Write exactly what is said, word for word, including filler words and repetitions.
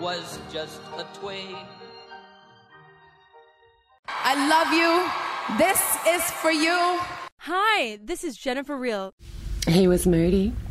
Was just a twig. I love you. This is for you. Hi, this is Jennifer Real. He was moody.